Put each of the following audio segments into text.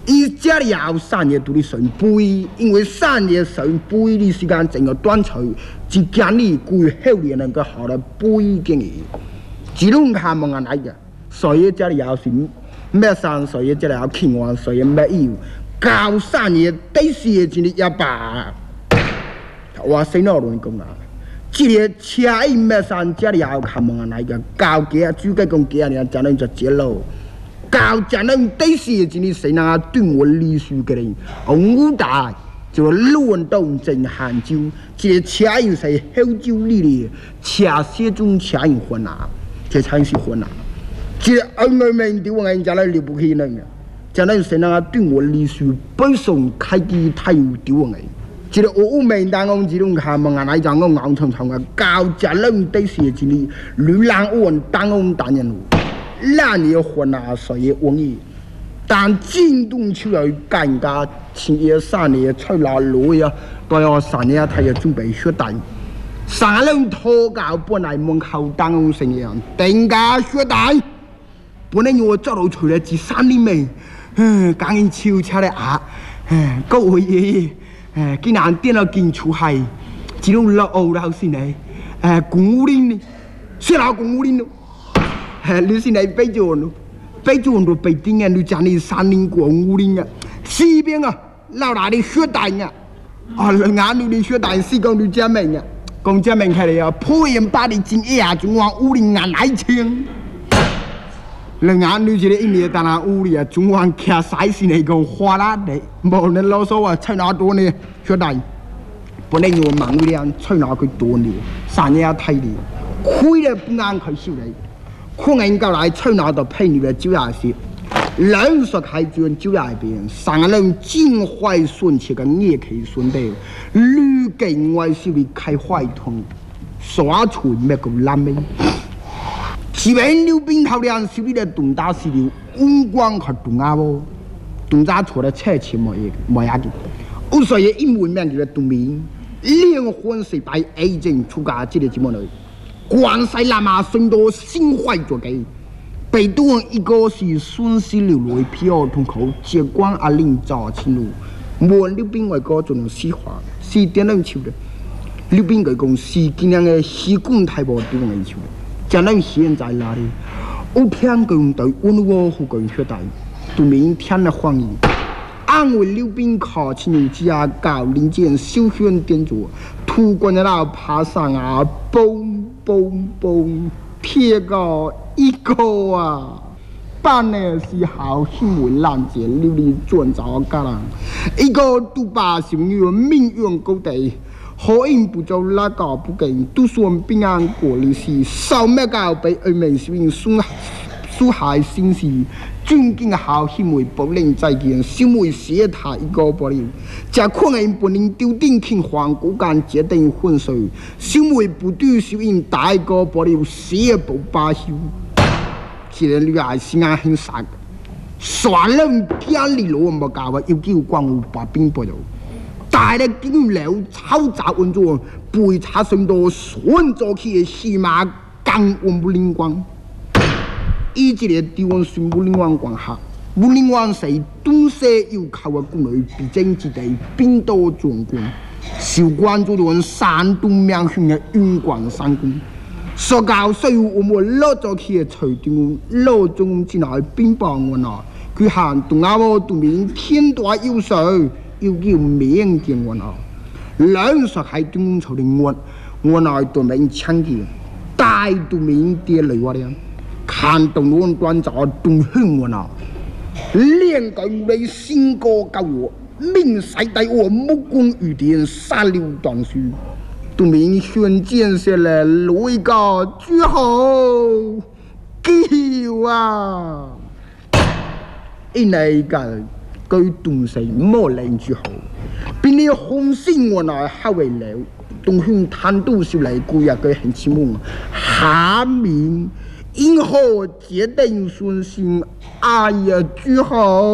伊家里有3年独立神杯，因为3年神杯的时间整个短促，只建议归后年能够好的杯经营。只能看蒙眼来嘅，所以家里有是咩山，所以家里有青蛙，所以咩有教3年第4年一把，我谁那乱讲啊？这个车一咩山家里有看蒙眼来嘅，教几啊主计讲几啊年，才能就接路。教才能第4年谁能对我历史嘅人，5代就乱动真汉州，这车人是后州里的车写中车人混啊。这才是混啊！这二妹对我人家来留不起呢，将来谁能对我历史背诵开机太有对我人。这个我们当中这种看门啊，来讲我硬冲冲啊，教家人对事情里，女郎我当中当然路，那你混啊，所以容易。但进动出来干家前夜3年出来路呀，都要3年他要准备学单。3人托教本来门口当中生样，定价学单，本来我走路出来只3年没，刚因超车的啊，各位爷爷，竟然点了进出海，这种老欧老先嘞，公务员呢，谁老公务员咯？你先来北京咯，北京都北京啊，你讲你3年公务员啊，西边啊，老大的学单啊，俺你的学单是讲你家门啊。讲这门开了啊，破人把你进一下就往屋里眼来清。人家女这个一年当然屋里啊，中往开晒是那个花啦的，无能老说啊，吹那多呢，学弟，本来我忙不了，吹那个多呢，3年太的，亏了不安开手嘞，可能过来吹那到陪你的就要些。人说开卷就要变，3人尽坏顺气个也可以顺的，吕境外是为开坏通，耍出没个烂命。前面溜冰头梁是为了东大西流，五光和东阿啵，东家出来车钱没呀的，我所以一门面的东面，灵魂是by A 证出家这个节目来，广西喇嘛顺多心怀作给。北东一个是顺势流来票通口接管阿林早前路，无溜冰外国就能西化，是点能球的。溜冰个公司今年的西贡太保对我球的，将来现在哪里？我偏讲对温我和讲学大，对明天的欢迎。安慰溜冰考前之下搞零件修选点做，突过那老爬上啊，嘣嘣嘣，贴个。一个啊，办的是好新闻烂件，流里转找家人。一个都把小女命运高地，好因不做那个不给，都算平安过日子。少咩个被二名小人苏害心事，尊敬好新闻不能再见，小妹写他一个不了。这可能不能丢定听黄骨干决定混水，小妹不对小人大个不了，写不罢休。其实女孩是眼很傻的，耍人家里路冇搞啊，要叫光武把兵不了。大的经了炒杂运作，背查甚多，顺做起西马刚运不灵光。以这个地方宣布灵光光下，不灵光是东西要靠个国内必争之地，兵多壮观，受关注到山东名县的云关山宫。所教需要我们落咗去嘅財定，落中之內邊幫我嗱，佢行東亞喎對面天大優勢，要叫名見我嗱，兩實係東朝的我嗱對面搶嘅，大對面啲嚟我哋，看東岸端就東鄉我嗱，兩個你先過救我，明世帝我目光如電，殺了當書。都明宣建设了路一个最后叫啊！因为个佢东西冇人最好，比你红星我那好为了，东乡贪都是来故呀，佢很起梦，下面因何决定顺心？哎呀，最好。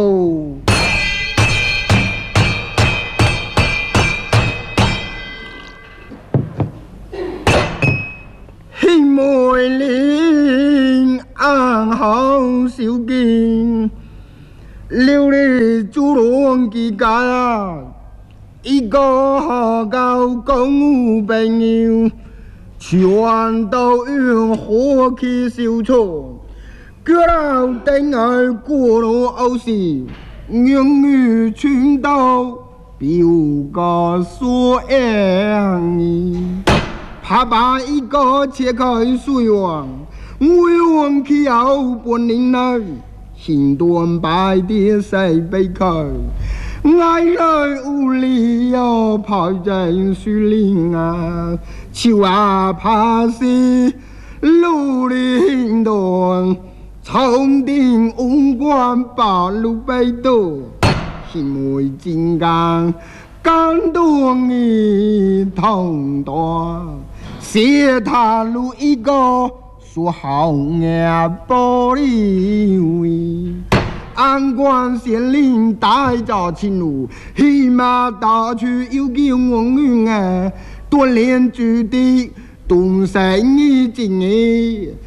梅林安好小見， 留在主龙之间啊，一个好高公务朋友，全都用火气收场，叫到等儿过路后时，永远全都表个所样。怕把一个切开水王，为王气后半年内。行端白的谁被扣？爱来无理要跑进树林啊！树啊怕是路林端，冲顶五官把路被堵，因为金刚感动你痛多，写他路一个。说好眼玻璃位，安关县令带着亲路，骑马打去有惊王云啊，锻炼主的东山一经诶。